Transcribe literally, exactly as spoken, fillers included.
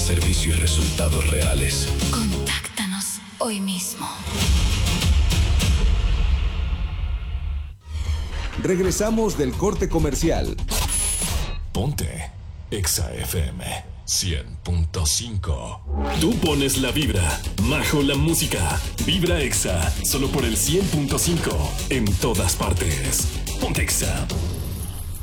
servicio y resultados reales. Contáctanos hoy mismo. Regresamos del corte comercial. Ponte Exa F M cien punto cinco. Tú pones la vibra, Majo la música. Vibra Exa, solo por el cien punto cinco. En todas partes. Ponte Exa.